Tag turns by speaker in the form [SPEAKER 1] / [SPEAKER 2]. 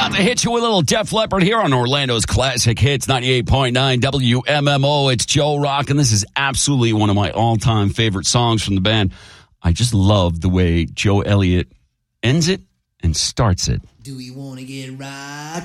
[SPEAKER 1] About to hit you with a little Def Leppard here on Orlando's Classic Hits 98.9 WMMO. It's Joe Rock, and this is absolutely one of my all-time favorite songs from the band. I just love the way Joe Elliott ends it and starts it.
[SPEAKER 2] Do we want to get right?